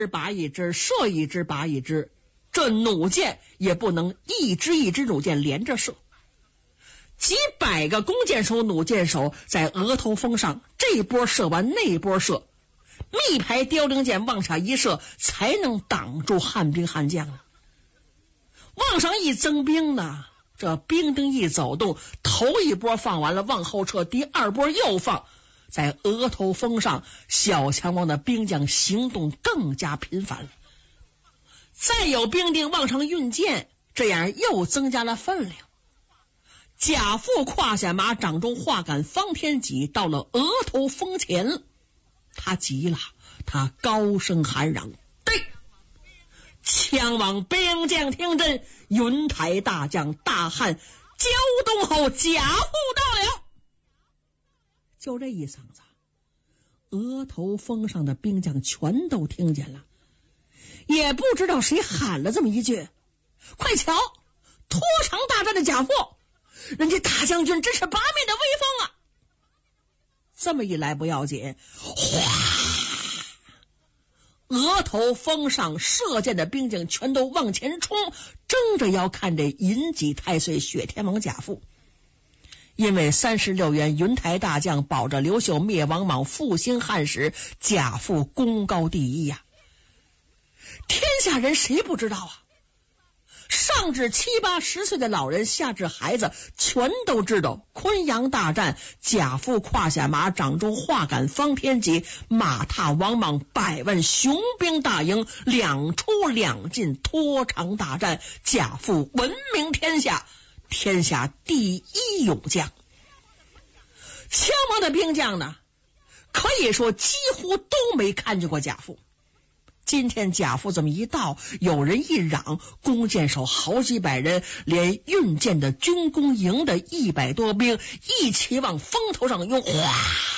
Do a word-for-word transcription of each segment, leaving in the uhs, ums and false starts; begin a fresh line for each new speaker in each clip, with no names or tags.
拔一支，射一支拔一支，这弩箭也不能一支一支弩箭连着射。几百个弓箭手、弩箭手在额头峰上，这一波射完那一波射，密排凋零箭往下一射，才能挡住汉兵汉将啊。往上一增兵呢，这兵丁一走动，头一波放完了往后撤，第二波又放，在额头峰上，小强王的兵将行动更加频繁了。再有兵丁往上运箭，这样又增加了分量。贾父胯下马，掌中画杆方天戟，到了额头峰前了。他急了，他高声喊嚷：对！羌王兵将听真，云台大将大汉焦东侯贾父到了。就这一嗓子，额头峰上的兵将全都听见了，也不知道谁喊了这么一句：快瞧，拖长大战的贾父，人家大将军真是八面的威风啊！这么一来不要紧，哗，额头峰上射箭的兵将全都往前冲，争着要看这银戟太岁雪天王贾父。因为三十六员云台大将保着刘秀灭王莽复兴汉室，贾父功高第一呀、啊，天下人谁不知道啊？上至七八十岁的老人，下至孩子，全都知道昆阳大战，贾父胯下马，掌中画杆方天戟，马踏王莽，百万雄兵大营，两出两进，拖长大战，贾父闻名天下，天下第一勇将。羌王的兵将呢，可以说几乎都没看见过贾父。今天贾父这么一到，有人一嚷，弓箭手好几百人，连运箭的军工营的一百多兵一起往风头上用，哗！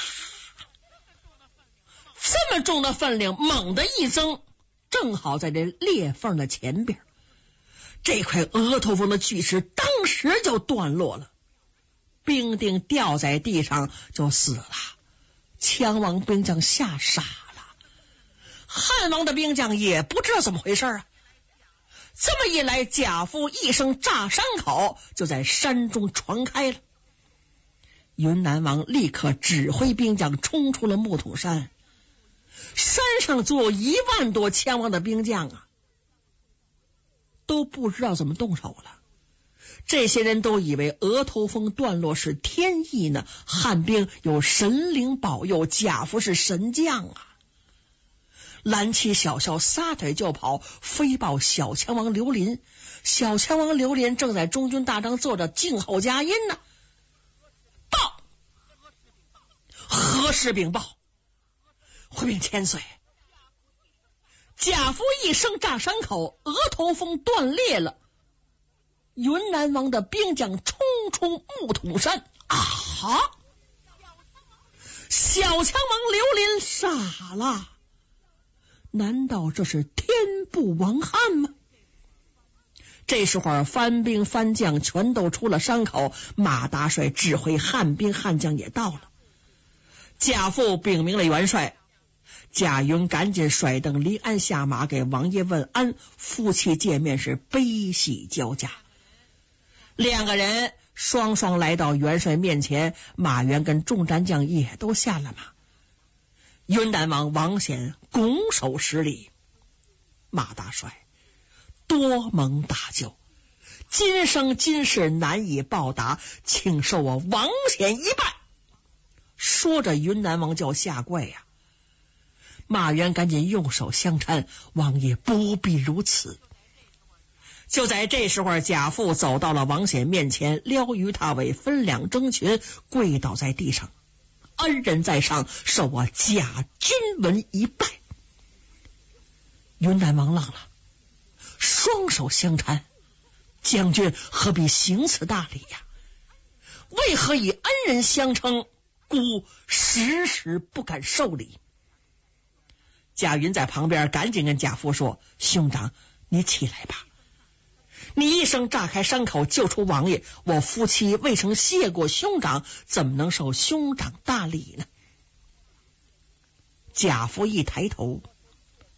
这么重的分量猛地一增，正好在这裂缝的前边，这块额头峰的巨石当时就断落了，兵丁掉在地上就死了。羌王兵将吓傻了，汉王的兵将也不知道怎么回事啊！这么一来，贾父一声炸山口就在山中传开了。云南王立刻指挥兵将冲出了木桶山，山上足有一万多羌王的兵将啊，都不知道怎么动手了。这些人都以为额头峰断落是天意呢，汉兵有神灵保佑，贾父是神将啊！蓝旗小校撒腿就跑，飞报小羌王刘林。小羌王刘林正在中军大帐坐着静候佳音呢。报！何时禀报？回禀千岁，贾父一声炸山口，额头峰断裂了。云南王的兵将冲出木桶山啊！小羌王刘林傻了，难道这是天不亡汉吗？这时候番兵番将全都出了山口，马大帅指挥汉兵汉将也到了。贾父禀明了元帅，贾云赶紧甩蹬离鞍下马，给王爷问安，夫妻见面是悲喜交加。两个人双双来到元帅面前，马援跟众战将也都下了马。云南王王显拱手施礼，马大帅多蒙大救，今生今世难以报答，请受我王显一拜。说着云南王就下跪呀、啊，马援赶紧用手相搀，王爷不必如此。就在这时候，贾父走到了王显面前，撩于大尾，分两征群，跪倒在地上，恩人在上，受我贾君闻一拜。云南王愣了，双手相搀，将军何必行此大礼呀、啊？为何以恩人相称？孤时时不敢受礼。贾云在旁边赶紧跟贾父说：兄长，你起来吧，你一声炸开山口救出王爷，我夫妻未曾谢过兄长，怎么能受兄长大礼呢？贾父一抬头，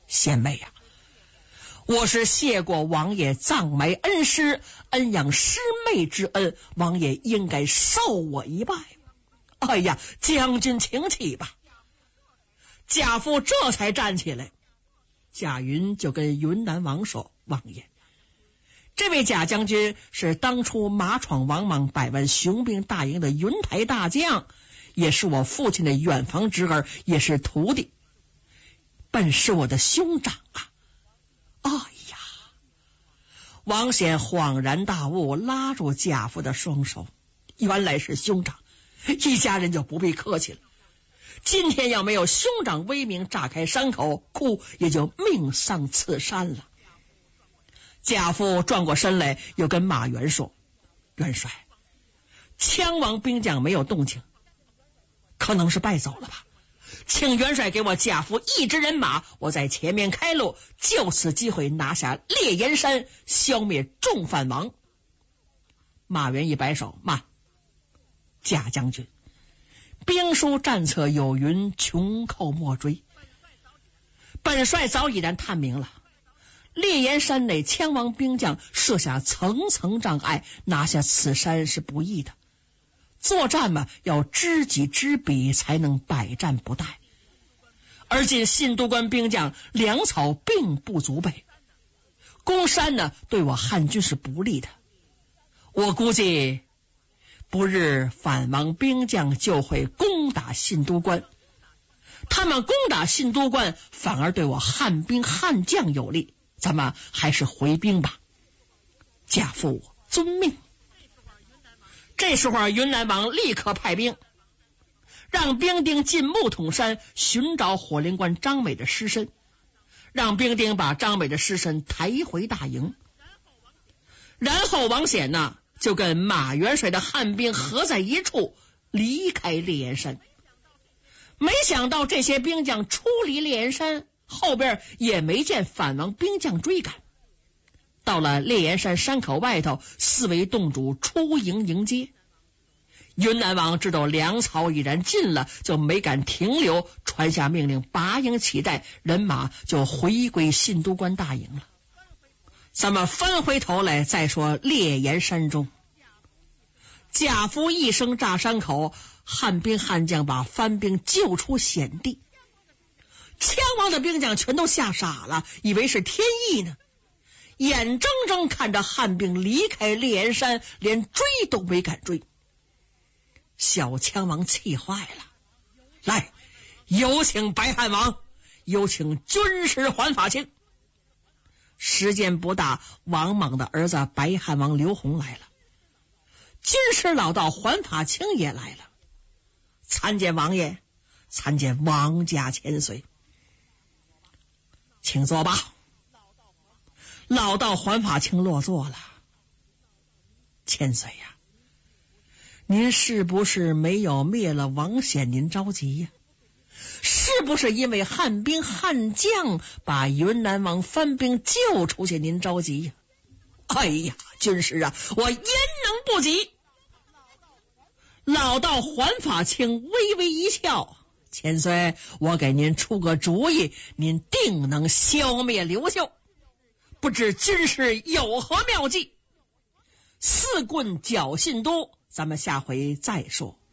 贤妹呀、啊，我是谢过王爷葬埋恩师，恩养师妹之恩，王爷应该受我一拜。哎呀，将军请起吧。贾父这才站起来，贾云就跟云南王说：王爷，这位贾将军是当初马闯王莽百万雄兵大营的云台大将，也是我父亲的远房侄儿，也是徒弟，本是我的兄长啊。哎呀，王显恍然大悟，拉住贾父的双手，原来是兄长，一家人就不必客气了。今天要没有兄长威名炸开山口，哭也就命丧此山了。贾父转过身来，又跟马元说：元帅，羌王兵将没有动静，可能是败走了吧，请元帅给我贾父一支人马，我在前面开路，就此机会拿下烈焰山，消灭众反王。马元一摆手：慢，贾将军，兵书战策有云，穷寇莫追。本帅早已然探明了，烈焰山内羌王兵将设下层层障碍，拿下此山是不易的。作战嘛，要知己知彼，才能百战不殆。而今信都关兵将粮草并不足备，攻山呢，对我汉军是不利的。我估计不日反王兵将就会攻打信都关，他们攻打信都关反而对我汉兵汉将有利，咱们还是回兵吧。贾父遵命。这时候云南王立刻派兵，让兵丁进木桶山寻找火灵官张美的尸身，让兵丁把张美的尸身抬回大营。然后王显呢，就跟马元帅的汉兵合在一处，离开烈焰山。没想到这些兵将出离烈焰山，后边也没见反王兵将追赶。到了烈焰山山口外头，四位洞主出营迎接。云南王知道粮草已然尽了，就没敢停留，传下命令拔营起带，人马就回归信都关大营了。咱们翻回头来再说烈焰山中，贾夫一声炸山口，汉兵汉将把番兵救出险地。羌王的兵将全都吓傻了，以为是天意呢，眼睁睁看着汉兵离开烈焰山，连追都没敢追。小羌王气坏了，来，有请白汉王，有请军师桓法清。时间不大，王莽的儿子白汉王刘宏来了，军师老道桓法清也来了。参见王爷，参见王家千岁。请坐吧。老道桓法清落座了。千岁呀，您是不是没有灭了王显您着急呀？是不是因为汉兵汉将把云南王番兵救出去您着急呀？哎呀，军师啊，我焉能不急？老道桓法清微微一笑：千岁，我给您出个主意，您定能消灭刘秀。不知军师有何妙计？四棍剿信都，咱们下回再说。